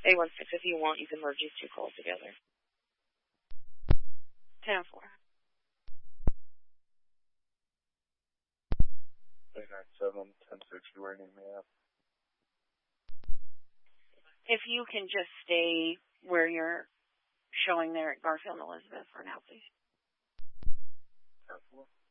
816, if you want, you can merge these two calls together. 10-4. 397-1060, where you need me at? If you can just stay where you're showing there at Garfield and Elizabeth for now, please. 10-4.